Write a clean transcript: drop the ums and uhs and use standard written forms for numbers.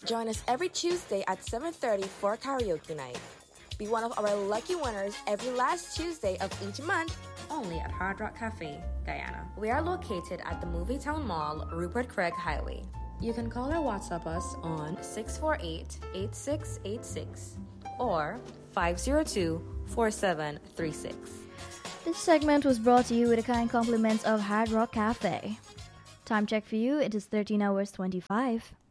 Join us every Tuesday at 7:30 for karaoke night. Be one of our lucky winners every last Tuesday of each month, only at Hard Rock Cafe, Guyana. We are located at the Movie Town Mall, Rupert Craig Highway. You can call or WhatsApp us on 648-8686 or 502-4736. This segment was brought to you with the kind compliments of Hard Rock Cafe. Time check for you, it is 13 hours 25.